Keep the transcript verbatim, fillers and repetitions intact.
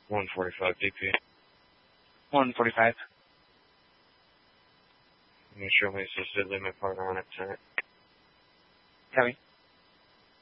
one forty-five D P. one forty-five. Can you show me assisted limit partner on it tonight? Copy.